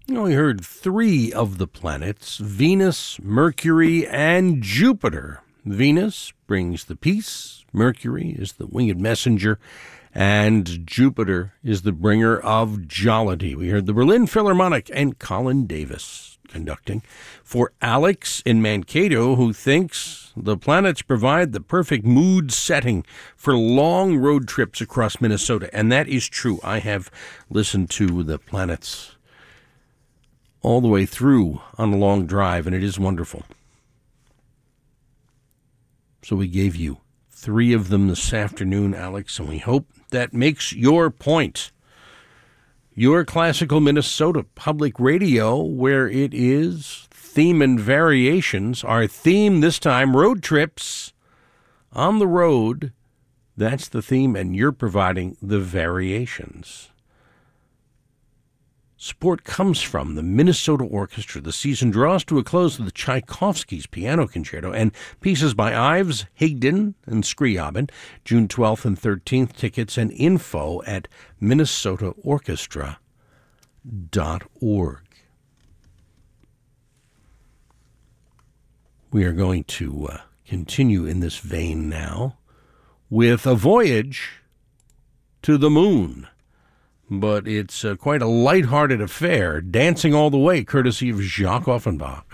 We heard three of the planets, Venus, Mercury, and Jupiter. Venus brings the peace, Mercury is the winged messenger, and Jupiter is the bringer of jollity. We heard the Berlin Philharmonic and Colin Davis conducting. For Alex in Mankato, who thinks the planets provide the perfect mood setting for long road trips across Minnesota. And that is true. I have listened to the planets all the way through on a long drive, and it is wonderful. So we gave you three of them this afternoon, Alex, and we hope that makes your point. Your Classical Minnesota Public Radio, where it is theme and variations. Our theme this time, road trips on the road. That's the theme, and you're providing the variations. Support comes from the Minnesota Orchestra. The season draws to a close with the Tchaikovsky's Piano Concerto and pieces by Ives, Higdon, and Scriabin, June 12th and 13th. Tickets and info at minnesotaorchestra.org. We are going to continue in this vein now with a voyage to the moon. But it's quite a lighthearted affair, Dancing All the Way, courtesy of Jacques Offenbach.